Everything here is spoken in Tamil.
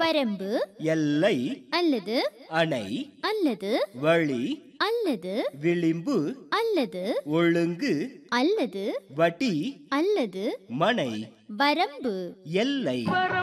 வரம்பு எல்லை அல்லது அணை அல்லது வழி அல்லது விளிம்பு அல்லது ஒழுங்கு அல்லது வட்டி அல்லது மனை வரம்பு எல்லை